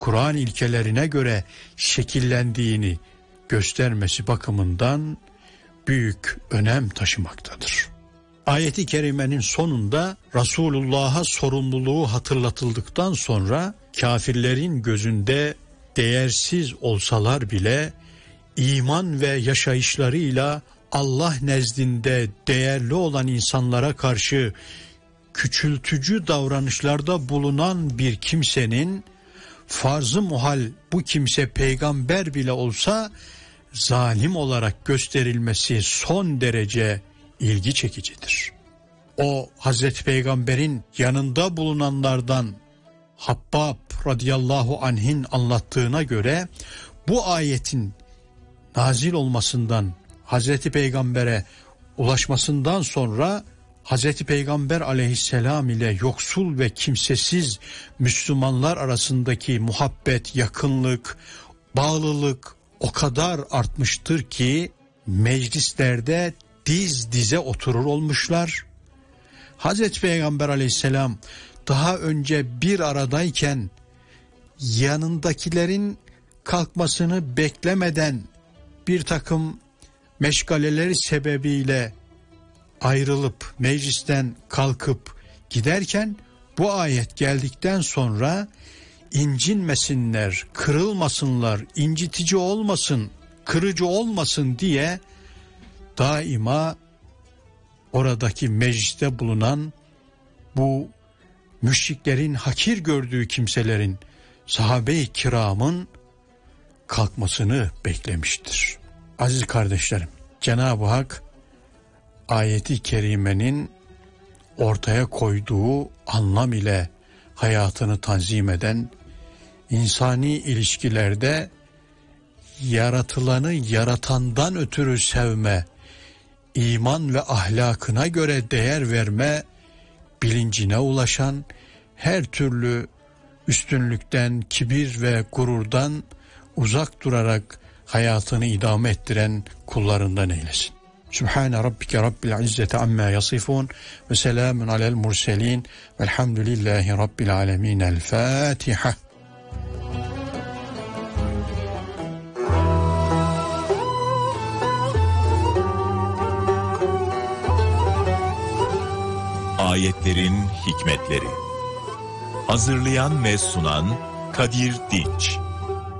Kur'an ilkelerine göre şekillendiğini göstermesi bakımından büyük önem taşımaktadır. Ayet-i kerimenin sonunda Resulullah'a sorumluluğu hatırlatıldıktan sonra kafirlerin gözünde değersiz olsalar bile iman ve yaşayışlarıyla Allah nezdinde değerli olan insanlara karşı küçültücü davranışlarda bulunan bir kimsenin farz-ı muhal bu kimse peygamber bile olsa zalim olarak gösterilmesi son derece ilgi çekicidir. O Hazreti Peygamber'in yanında bulunanlardan Habbab radıyallahu anh'in anlattığına göre bu ayetin nazil olmasından, Hazreti Peygamber'e ulaşmasından sonra Hazreti Peygamber aleyhisselam ile yoksul ve kimsesiz Müslümanlar arasındaki muhabbet, yakınlık, bağlılık o kadar artmıştır ki meclislerde diz dize oturur olmuşlar. Hazreti Peygamber aleyhisselam daha önce bir aradayken yanındakilerin kalkmasını beklemeden bir takım meşgaleleri sebebiyle ayrılıp meclisten kalkıp giderken bu ayet geldikten sonra incinmesinler, kırılmasınlar, incitici olmasın, kırıcı olmasın diye daima oradaki mecliste bulunan bu müşriklerin hakir gördüğü kimselerin, sahabe-i kiramın kalkmasını beklemiştir. Aziz kardeşlerim, Cenab-ı Hak ayeti kerimenin ortaya koyduğu anlam ile hayatını tanzim eden, insani ilişkilerde yaratılanı yaratandan ötürü sevme, iman ve ahlakına göre değer verme bilincine ulaşan, her türlü üstünlükten, kibir ve gururdan uzak durarak hayatını idame ettiren kullarından eylesin. Sübhane Rabbike Rabbil İzzeti amma yasifun ve selamun alel murselin velhamdülillahi Rabbil alemin. El Fatiha. Ayetlerin hikmetleri. Hazırlayan ve sunan Kadir Dinç.